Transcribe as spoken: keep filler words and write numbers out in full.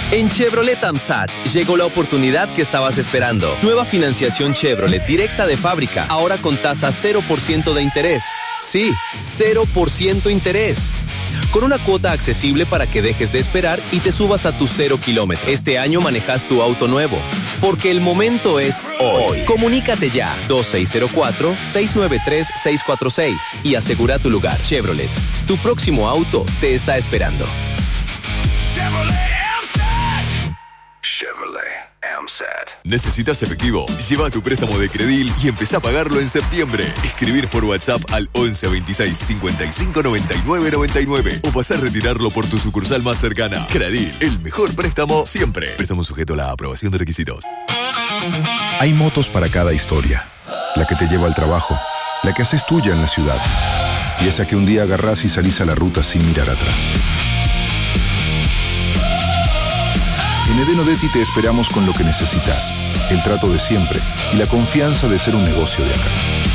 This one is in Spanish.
En Chevrolet AMSAT llegó la oportunidad que estabas esperando. Nueva financiación Chevrolet directa de fábrica, ahora con tasa cero por ciento de interés. Sí, cero por ciento interés. Con una cuota accesible para que dejes de esperar y te subas a tus cero kilómetros. Este año manejas tu auto nuevo, porque el momento es hoy. Comunícate ya, dos seis cero cuatro, seis nueve tres, seis cuatro seis y asegura tu lugar. Chevrolet, tu próximo auto te está esperando. Chevrolet AMSAT. ¿Necesitas efectivo? Lleva tu préstamo de Credil y empezá a pagarlo en septiembre. Escribir por WhatsApp al once veintiséis cincuenta y cinco noventa y nueve noventa y nueve o pasar a retirarlo por tu sucursal más cercana. Credil, el mejor préstamo siempre. Préstamo sujeto a la aprobación de requisitos. Hay motos para cada historia. La que te lleva al trabajo, la que haces tuya en la ciudad y esa que un día agarrás y salís a la ruta sin mirar atrás. En Edén Odetti te esperamos con lo que necesitas, el trato de siempre y la confianza de ser un negocio de acá.